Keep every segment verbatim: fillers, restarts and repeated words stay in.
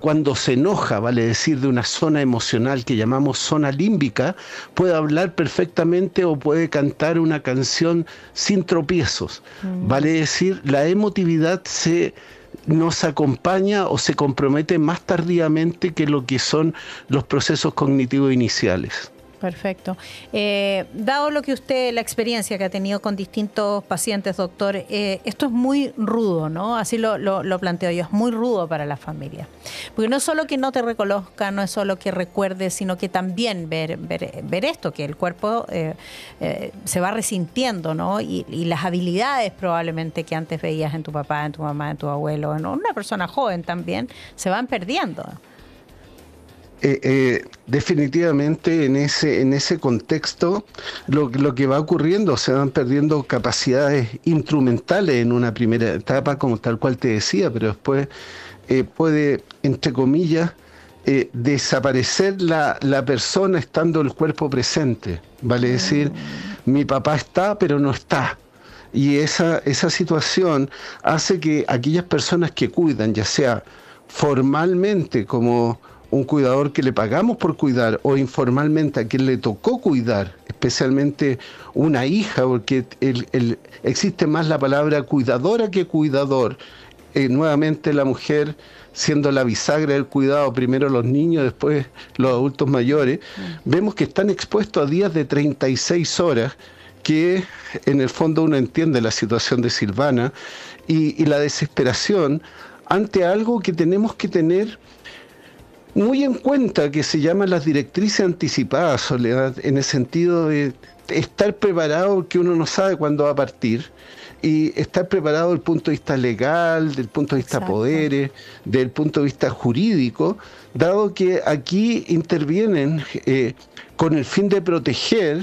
cuando se enoja, vale decir, de una zona emocional que llamamos zona límbica, puede hablar perfectamente o puede cantar una canción sin tropiezos. Mm. Vale decir, la emotividad se nos acompaña o se compromete más tardíamente que lo que son los procesos cognitivos iniciales. Perfecto. Eh, dado lo que usted, la experiencia que ha tenido con distintos pacientes, doctor, eh, esto es muy rudo, ¿no? Así lo, lo, lo planteo yo, es muy rudo para la familia. Porque no es solo que no te reconozca, no es solo que recuerdes, sino que también ver, ver, ver esto, que el cuerpo eh, eh, se va resintiendo, ¿no? Y, y las habilidades probablemente que antes veías en tu papá, en tu mamá, en tu abuelo, en una persona joven también, se van perdiendo. Eh, eh, definitivamente en ese en ese contexto lo, lo que va ocurriendo, se van perdiendo capacidades instrumentales en una primera etapa, como tal cual te decía, pero después eh, puede, entre comillas, eh, desaparecer la, la persona estando el cuerpo presente, vale decir, mi papá está pero no está. Y esa, esa situación hace que aquellas personas que cuidan, ya sea formalmente como un cuidador que le pagamos por cuidar o informalmente a quien le tocó cuidar, especialmente una hija, porque el, el, existe más la palabra cuidadora que cuidador. Eh, nuevamente la mujer siendo la bisagra del cuidado, primero los niños, después los adultos mayores, mm. vemos que están expuestos a días de treinta y seis horas, que en el fondo uno entiende la situación de Silvana y, y la desesperación ante algo que tenemos que tener muy en cuenta, que se llaman las directrices anticipadas, Soledad, en el sentido de estar preparado, porque uno no sabe cuándo va a partir, y estar preparado desde el punto de vista legal, del punto de vista Exacto. poderes, del punto de vista jurídico, dado que aquí intervienen eh, con el fin de proteger,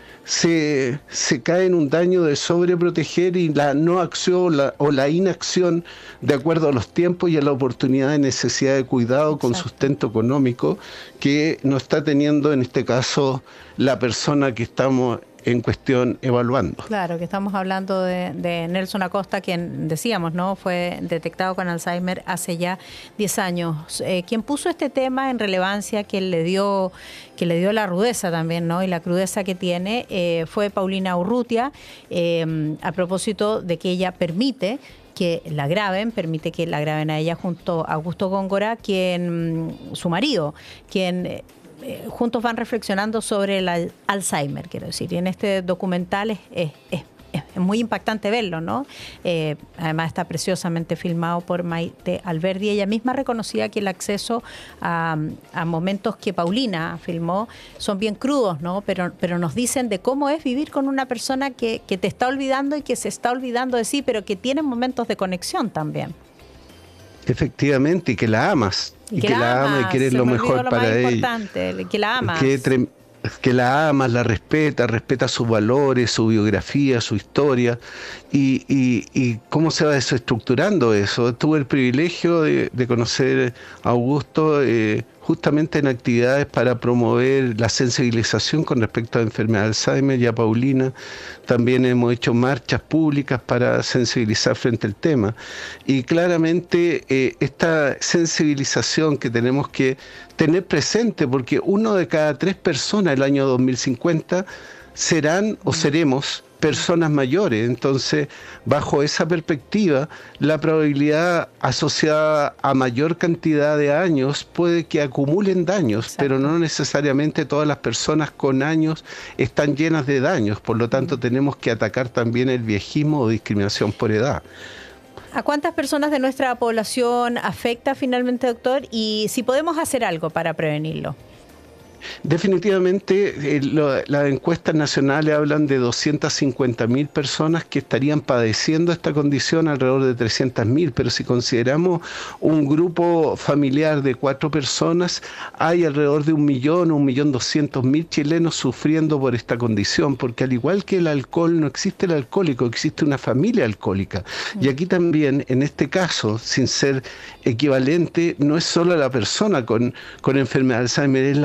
se, se cae en un daño de sobreproteger y la no acción la, o la inacción de acuerdo a los tiempos y a la oportunidad de necesidad de cuidado Exacto. con sustento económico que no está teniendo en este caso la persona que estamos en cuestión evaluando. Claro, que estamos hablando de, de Nelson Acosta, quien decíamos, ¿no? Fue detectado con Alzheimer hace ya diez años. Eh, quien puso este tema en relevancia, quien le dio, que le dio la rudeza también, ¿no? Y la crudeza que tiene, eh, fue Paulina Urrutia, eh, a propósito de que ella permite que la graben, permite que la graben a ella junto a Augusto Góngora, quien, su marido, quien Eh, Eh, juntos van reflexionando sobre el al Alzheimer, quiero decir, y en este documental es, es, es, es muy impactante verlo, ¿no? Eh, además está preciosamente filmado por Maite Alberdi, ella misma reconocía que el acceso a, a momentos que Paulina filmó son bien crudos, ¿no? Pero, pero nos dicen de cómo es vivir con una persona que, que te está olvidando y que se está olvidando de sí, pero que tiene momentos de conexión también. Efectivamente, y que la amas. Y, y que, que la amas y quieres lo mejor lo para ella. Que la amas. Que, que la amas, la respeta, respeta sus valores, su biografía, su historia. Y, y, y cómo se va desestructurando eso. Tuve el privilegio de, de conocer a Augusto eh, justamente en actividades para promover la sensibilización con respecto a la enfermedad de Alzheimer, y a Paulina también hemos hecho marchas públicas para sensibilizar frente al tema. Y claramente eh, esta sensibilización que tenemos que tener presente, porque uno de cada tres personas el año dos mil cincuenta serán o seremos personas mayores. Entonces, bajo esa perspectiva, la probabilidad asociada a mayor cantidad de años puede que acumulen daños, Exacto. pero no necesariamente todas las personas con años están llenas de daños. Por lo tanto, mm. tenemos que atacar también el viejismo o discriminación por edad. ¿A cuántas personas de nuestra población afecta finalmente, doctor? Y si podemos hacer algo para prevenirlo. Definitivamente, eh, lo, las encuestas nacionales hablan de doscientas cincuenta mil personas que estarían padeciendo esta condición, alrededor de trescientas mil, pero si consideramos un grupo familiar de cuatro personas, hay alrededor de un millón, un millón doscientos mil chilenos sufriendo por esta condición, porque al igual que el alcohol, no existe el alcohólico, existe una familia alcohólica. Y aquí también, en este caso, sin ser equivalente, no es solo la persona con, con enfermedad de Alzheimer, es la familia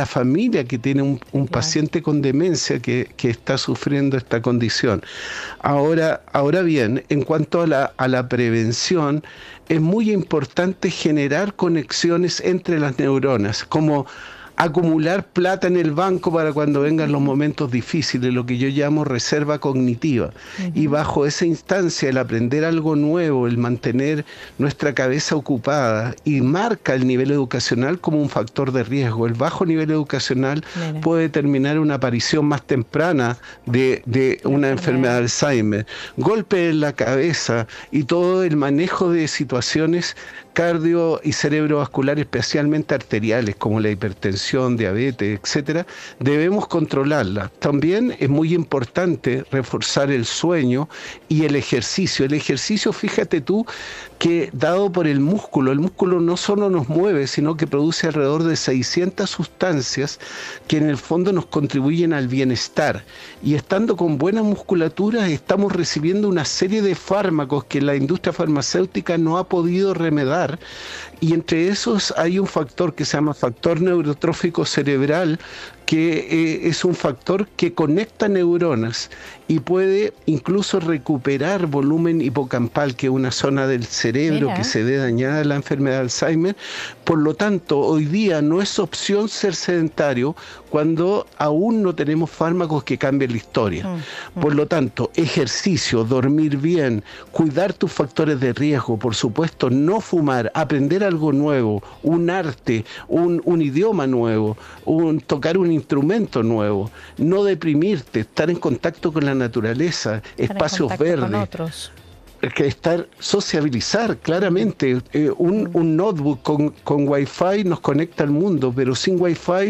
familia que tiene un, un paciente con demencia que, que está sufriendo esta condición. Ahora, ahora bien, en cuanto a la, a la prevención, es muy importante generar conexiones entre las neuronas, como acumular plata en el banco para cuando vengan los momentos difíciles, lo que yo llamo reserva cognitiva. Uh-huh. Y bajo esa instancia, el aprender algo nuevo, el mantener nuestra cabeza ocupada, y marca el nivel educacional como un factor de riesgo. El bajo nivel educacional Mira. puede determinar una aparición más temprana de, de una enfermedad de Alzheimer. Golpe en la cabeza y todo el manejo de situaciones cardio y cerebrovascular, especialmente arteriales, como la hipertensión, diabetes, etcétera, debemos controlarla. También es muy importante reforzar el sueño y el ejercicio. El ejercicio, fíjate tú, que dado por el músculo, el músculo no solo nos mueve, sino que produce alrededor de seiscientas sustancias que en el fondo nos contribuyen al bienestar. Y estando con buena musculatura, estamos recibiendo una serie de fármacos que la industria farmacéutica no ha podido remediar. Y entre esos hay un factor que se llama factor neurotrófico cerebral, que eh, es un factor que conecta neuronas y puede incluso recuperar volumen hipocampal, que es una zona del cerebro Mira. que se ve dañada en la enfermedad de Alzheimer. Por lo tanto, hoy día no es opción ser sedentario cuando aún no tenemos fármacos que cambien la historia. Mm, mm. Por lo tanto, ejercicio, dormir bien, cuidar tus factores de riesgo, por supuesto, no fumar, aprender algo nuevo, un arte, un, un idioma nuevo, un, tocar un instrumento nuevo, no deprimirte, estar en contacto con la naturaleza, estar espacios verdes. Que estar, sociabilizar, claramente. Eh, un, un notebook con, con Wi-Fi nos conecta al mundo, pero sin Wi-Fi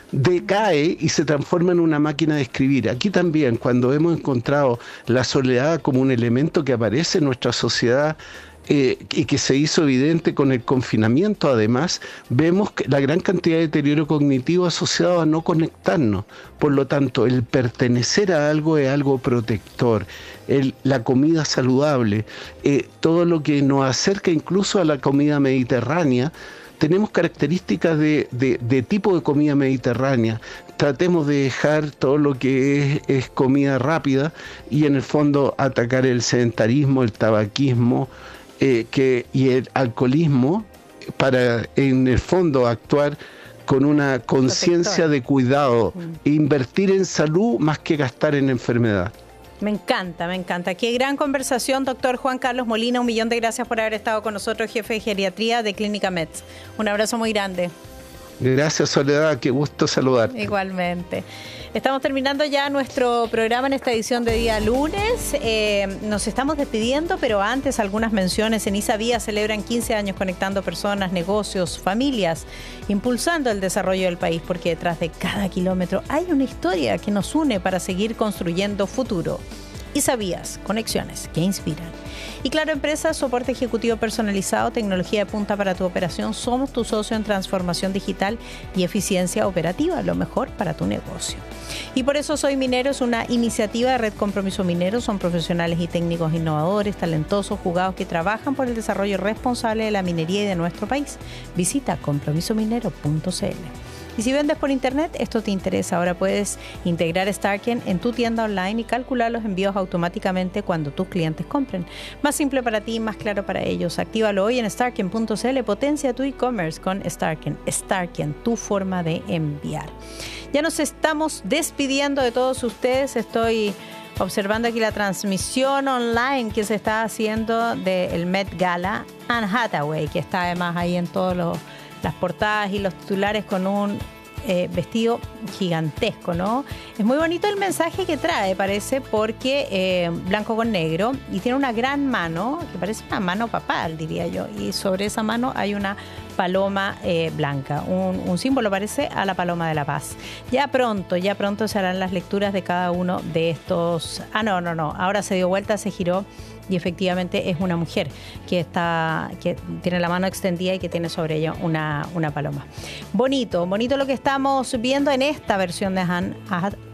decae y se transforma en una máquina de escribir. Aquí también, cuando hemos encontrado la soledad como un elemento que aparece en nuestra sociedad, Eh, y que se hizo evidente con el confinamiento, además, vemos que la gran cantidad de deterioro cognitivo asociado a no conectarnos. Por lo tanto, el pertenecer a algo es algo protector. El, la comida saludable, eh, todo lo que nos acerca incluso a la comida mediterránea. Tenemos características de, de, de tipo de comida mediterránea. Tratemos de dejar todo lo que es, es comida rápida y en el fondo atacar el sedentarismo, el tabaquismo, Eh, que, y el alcoholismo, para en el fondo actuar con una conciencia de cuidado, mm. invertir en salud más que gastar en enfermedad. Me encanta, me encanta. Qué gran conversación, doctor Juan Carlos Molina. Un millón de gracias por haber estado con nosotros, jefe de geriatría de Clínica Meds. Un abrazo muy grande. Gracias, Soledad, qué gusto saludarte. Igualmente. Estamos terminando ya nuestro programa en esta edición de día lunes. Eh, nos estamos despidiendo, pero antes algunas menciones. En Isavía celebran quince años conectando personas, negocios, familias, impulsando el desarrollo del país, porque detrás de cada kilómetro hay una historia que nos une para seguir construyendo futuro. Isavías, conexiones que inspiran. Y Claro Empresas, soporte ejecutivo personalizado, tecnología de punta para tu operación. Somos tu socio en transformación digital y eficiencia operativa, lo mejor para tu negocio. Y por eso Soy Minero es una iniciativa de Red Compromiso Minero. Son profesionales y técnicos innovadores, talentosos, jugados que trabajan por el desarrollo responsable de la minería y de nuestro país. Visita compromiso minero punto c l. Y si vendes por internet, esto te interesa. Ahora puedes integrar Starken en tu tienda online y calcular los envíos automáticamente cuando tus clientes compren. Más simple para ti, más claro para ellos. Actívalo hoy en starken punto c l. Potencia tu e-commerce con Starken. Starken, tu forma de enviar. Ya nos estamos despidiendo de todos ustedes. Estoy observando aquí la transmisión online que se está haciendo del Met Gala. Anne Hathaway, que está además ahí en todos los las portadas y los titulares con un eh, vestido gigantesco, ¿no? Es muy bonito el mensaje que trae, parece, porque eh, blanco con negro, y tiene una gran mano, que parece una mano papal, diría yo, y sobre esa mano hay una paloma eh, blanca, un, un símbolo, parece, a la paloma de la paz. Ya pronto, ya pronto se harán las lecturas de cada uno de estos... Ah, no, no, no, ahora se dio vuelta, se giró, y efectivamente es una mujer que está que tiene la mano extendida y que tiene sobre ella una, una paloma. Bonito, bonito lo que estamos viendo en esta versión de Anne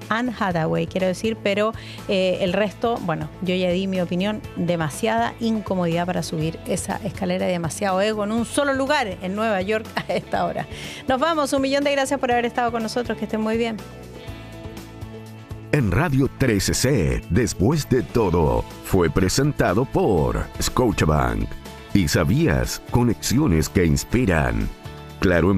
Anne Hathaway, quiero decir, pero eh, el resto, bueno, yo ya di mi opinión, demasiada incomodidad para subir esa escalera, demasiado ego en un solo lugar en Nueva York a esta hora. Nos vamos, un millón de gracias por haber estado con nosotros, que estén muy bien. En Radio trece C, Después de Todo, fue presentado por Scotiabank. ¿Y sabías? Conexiones que inspiran. Claro.